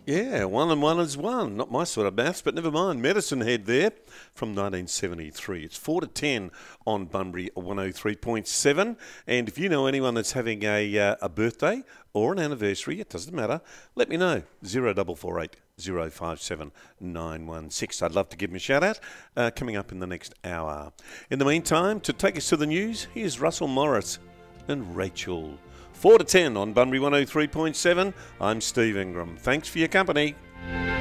Yeah, 1 and 1 is 1. Not my sort of maths, but never mind. Medicine Head there from 1973. It's 4 to 10 on Bunbury 103.7. And if you know anyone that's having a birthday or an anniversary, it doesn't matter, let me know. 0448 057 916. I'd love to give them a shout out coming up in the next hour. In the meantime, to take us to the news, here's Russell Morris and Rachel. 4 to 10 on Bunbury 103.7. I'm Steve Ingram. Thanks for your company.